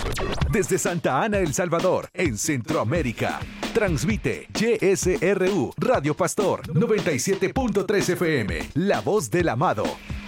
Desde Santa Ana, El Salvador, en Centroamérica. Transmite YSRU Radio Pastor 97.3 FM, La Voz del Amado.